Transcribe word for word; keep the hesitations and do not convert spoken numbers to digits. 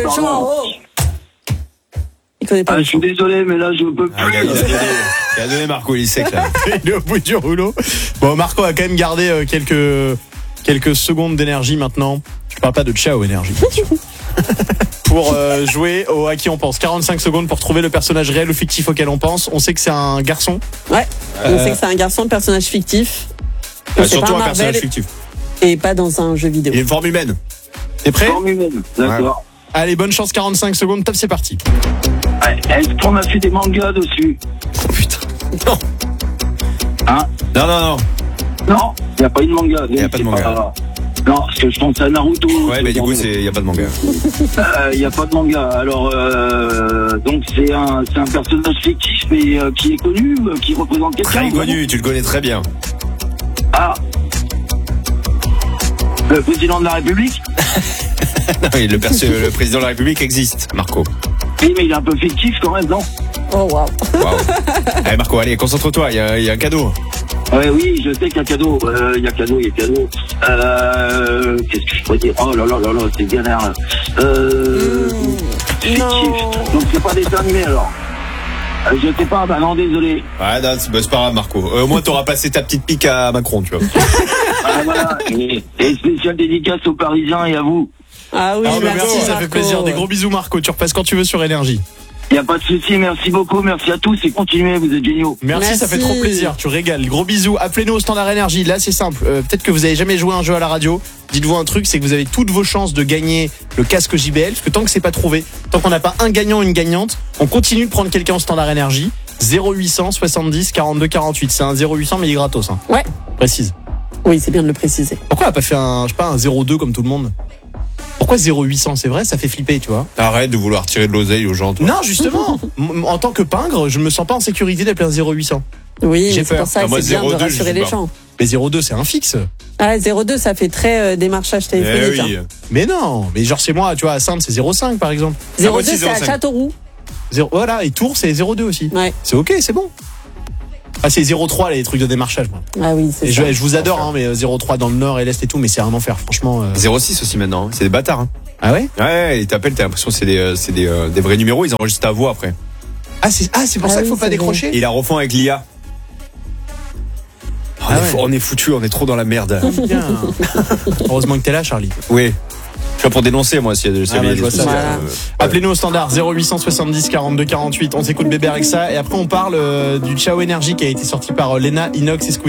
Pardon. Il connaît pas. Ah, je suis désolé, mais là, je peux plus. Ah, il, a donné, il a donné Marco, il sait que là. Il est au bout du rouleau. Bon, Marco a quand même gardé euh, quelques, quelques secondes d'énergie maintenant. Je parle pas de ciao énergie, bien sûr. Pour euh, jouer au à qui on pense. quarante-cinq secondes pour trouver le personnage réel ou fictif auquel on pense. On sait que c'est un garçon. Ouais, on Euh, sait que c'est un garçon, personnage fictif. Ah, C'est surtout pas un Marvel personnage fictif. Et pas dans un jeu vidéo. Il est une forme humaine. T'es prêt? Forme humaine, d'accord. Allez, bonne chance, quarante-cinq secondes, top, c'est parti. Ouais, est-ce qu'on a fait des mangas dessus? Oh putain. Non. Hein? Non, non, non. Non, il n'y a pas eu de manga. Y a pas de manga. Non, parce que je pense à Naruto. Ouais, mais du coup, il n'y a pas de manga. Il n'y a pas de manga. Alors, euh, donc c'est un, c'est un personnage fictif, mais euh, qui est connu, euh, qui représente quelqu'un. Très connu, tu le connais très bien. Ah. Le président de la République? Non, mais le, perso- le président de la République existe, Marco. Oui, mais il est un peu fictif quand même, non? Oh waouh. Waouh. Allez, Marco, allez, concentre-toi, il y a, il y a un cadeau. Ouais, oui, je sais qu'il y a cadeau. Euh, Il y a cadeau, il y a cadeau. Euh, Qu'est-ce que je pourrais dire? Oh là là là là, c'est bien là. Euh, fictif. non. Donc c'est pas dessin animé alors. Euh, je sais pas, bah non, désolé. Ouais, non, c'est bah, c'est pas grave, Marco. Euh, au moins, t'auras passé ta petite pique à Macron, tu vois. Ah voilà. Et, et spécial dédicace aux Parisiens et à vous. Ah oui, Ah, bah, merci, merci, ça fait Marco. plaisir. Des gros bisous, Marco. Tu repasses quand tu veux sur Énergie. Il n'y a pas de souci, merci beaucoup, merci à tous et continuez, vous êtes géniaux. Merci, Merci. ça fait trop plaisir. Tu régales. Gros bisous. Appelez-nous au standard énergie. Là, c'est simple. Euh, peut-être que vous avez jamais joué à un jeu à la radio. Dites-vous un truc, c'est que vous avez toutes vos chances de gagner le casque J B L. Parce que tant que c'est pas trouvé, tant qu'on n'a pas un gagnant, une gagnante, on continue de prendre quelqu'un au standard énergie. zéro huit cent soixante-dix quarante-deux quarante-huit. C'est un zéro huit cent, mais il est gratos. Hein. Ouais. Précise. Oui, c'est bien de le préciser. Pourquoi on a pas fait un, je sais pas, un zéro deux comme tout le monde? Pourquoi zéro huit cent? C'est vrai, ça fait flipper, tu vois. Arrête de vouloir tirer de l'oseille aux gens, toi. Non, justement. M- en tant que pingre, je me sens pas en sécurité d'appeler un zéro huit cent. Oui, J'ai mais c'est peur. pour ça Ah, que moi, c'est bien de zéro deux, rassurer je sais les pas. gens. Mais zéro deux, c'est un fixe. Ah, zéro deux, ça fait très euh, démarchage Eh téléphonique. oui. hein. Mais non, mais genre c'est moi, tu vois, à Sainte, c'est zéro cinq par exemple. zéro moi deux, aussi, c'est à zéro cinq. Châteauroux. Zéro- voilà, et Tours, c'est zéro deux aussi. Ouais. C'est ok, c'est bon. Ah, c'est zéro trois les trucs de démarchage, moi. Ah oui, c'est Et ça. je, je vous adore, hein, mais euh, zéro trois dans le nord et l'est et tout, mais c'est un enfer, franchement. euh. zéro six aussi maintenant, hein. C'est des bâtards. Hein. Ah ouais? Ouais, ils t'appellent, t'as l'impression que c'est des, euh, c'est des, euh, des vrais numéros, ils enregistrent ta voix après. Ah, c'est ah, c'est pour Ah ça qu'il faut oui, pas c'est décrocher? Et ils la refont avec l'I A. On, Ah est ouais. fou- on est foutu, on est trop dans la merde. Bien. Heureusement que t'es là, Charlie. Oui. Je suis là pour dénoncer, moi, s'il y a de- s'il y Ah avait ouais, des je vois ça. soucis, Voilà. euh, Appelez-nous au standard zéro huit cent soixante-dix quarante-deux quarante-huit. On s'écoute Bébé avec ça. Et après, on parle euh, du Ciao Énergie qui a été sorti par euh, Lena, Inox et Squeezie.